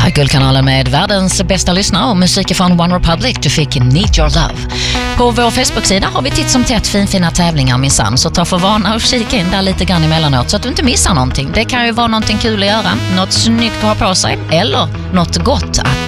här är Guldkanalen med världens bästa lyssnare och musik från One Republic. Du fick Need Your Love. På vår Facebook-sida har vi titt som tätt fina tävlingar minsann. Så ta för vana och kika in där lite grann emellanåt så att du inte missar någonting. Det kan ju vara någonting kul att göra, något snyggt att ha på sig eller något gott att